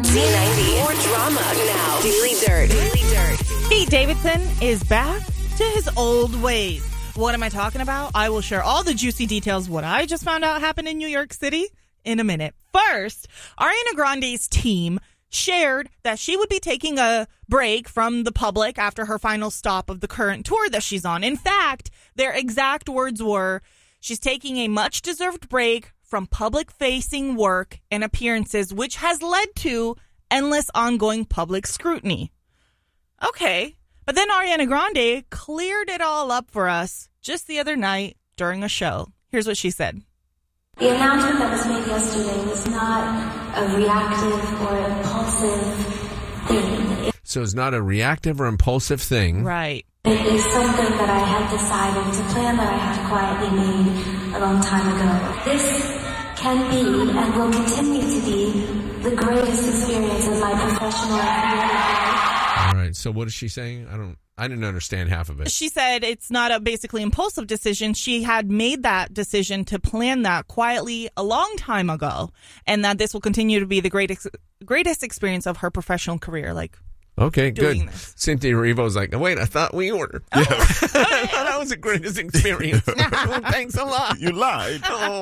Z90. More drama now. Daily Dirt. Pete Davidson is back to his old ways. What am I talking about? I will share all the juicy details what I just found out happened in New York City in a minute. First, Ariana Grande's team shared that she would be taking a break from the public after her final stop of the current tour that she's on. In fact, their exact words were, she's taking a much-deserved break from public-facing work and appearances, which has led to endless ongoing public scrutiny. Okay, but then Ariana Grande cleared it all up for us just the other night during a show. Here's what she said. The announcement that was made yesterday was not a reactive or impulsive thing. So it's not a reactive or impulsive thing. Right. It is something that I had decided. It's a plan that I had quietly made a long time ago. This can be and will continue to be the greatest experience of my professional and creative life. All right. So what is she saying? I didn't understand half of it. She said it's not a basically impulsive decision. She had made that decision to plan that quietly a long time ago, and that this will continue to be the greatest experience of her professional career. Okay, good. This. Cynthia Erivo's like, oh, wait, I thought we were. Oh. Yeah. I thought that was the greatest experience. Well, thanks a lot. You lied.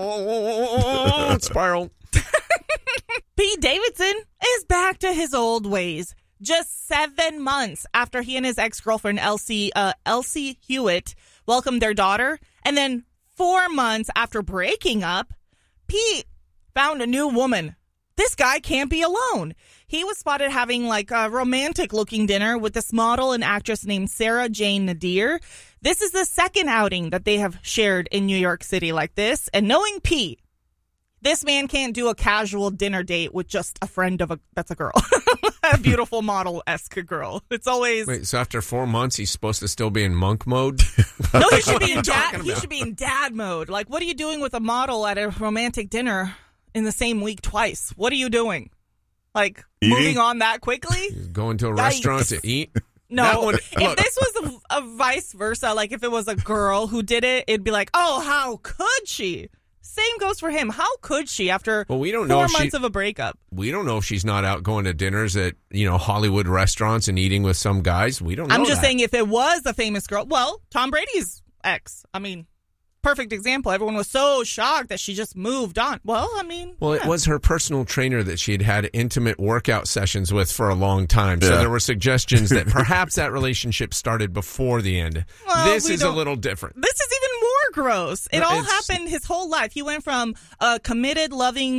Oh, spiral. Pete Davidson is back to his old ways. Just 7 months after he and his ex-girlfriend, Elsie Hewitt, welcomed their daughter. And then 4 months after breaking up, Pete found a new woman. This guy can't be alone. He was spotted having a romantic-looking dinner with this model and actress named Sarah Jane Nadir. This is the second outing that they have shared in New York City like this. And knowing Pete, this man can't do a casual dinner date with just a friend that's a girl. A beautiful model-esque girl. It's always... Wait, so after 4 months, he's supposed to still be in monk mode? No, he should be in dad mode. What are you doing with a model at a romantic dinner in the same week twice? What are you doing? Eating? Moving on that quickly? He's going to a restaurant to eat? No, if this was a vice versa, if it was a girl who did it, it'd be like, oh, how could she? Same goes for him. How could she after 4 months of a breakup? We don't know if she's not out going to dinners at, Hollywood restaurants and eating with some guys. We don't know. I'm just saying if it was a famous girl, well, Tom Brady's ex. Perfect example. Everyone was so shocked that she just moved on. Well, it was her personal trainer that she had intimate workout sessions with for a long time. So there were suggestions that perhaps that relationship started before the end. Well, this is a little different. This is even more gross. It all happened his whole life. He went from a committed, loving,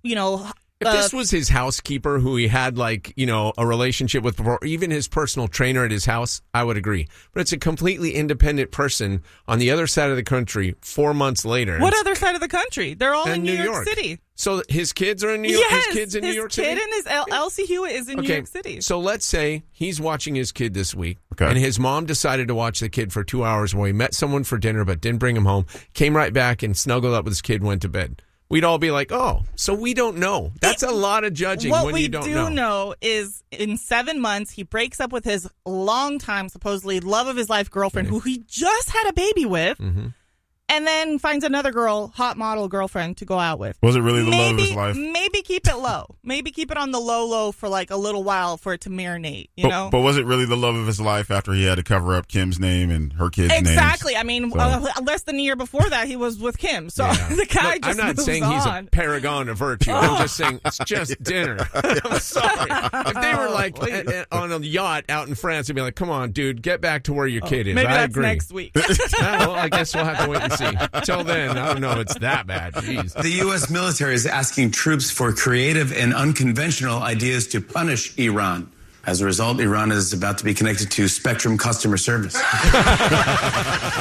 If this was his housekeeper who he had a relationship with before, even his personal trainer at his house, I would agree. But it's a completely independent person on the other side of the country 4 months later. What other side of the country? They're all in New York City. So his kids are in New York? Yes, his kids in New York City? His kid and his Elsie Hewitt is in New York City. So let's say he's watching his kid this week, and his mom decided to watch the kid for 2 hours while he met someone for dinner but didn't bring him home, came right back and snuggled up with his kid and went to bed. We'd all be like, oh, so we don't know. That's a lot of judging when you don't know. What we do know is in 7 months, he breaks up with his longtime, supposedly love of his life girlfriend, who he just had a baby with, and then finds another girl, hot model girlfriend, to go out with. Was it really the love of his life? Maybe keep it low. Maybe keep it on the low for a little while for it to marinate, you know? But was it really the love of his life after he had to cover up Kim's name and her kids' names? Exactly. Less than a year before that, he was with Kim. So the guy just I'm not saying he's a paragon of virtue. I'm just saying it's just dinner. I'm sorry. If they were on a yacht out in France, they'd be like, come on, dude, get back to where your kid is. Maybe I that's agree. next week. Well, I guess we'll have to wait and see. Till then, I don't know. It's that bad. Jeez. The U.S. military is asking troops for creative and unconventional ideas to punish Iran. As a result, Iran is about to be connected to Spectrum customer service.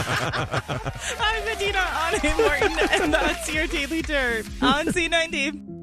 I'm Medina Morton, and that's your Daily Dirt on Z90.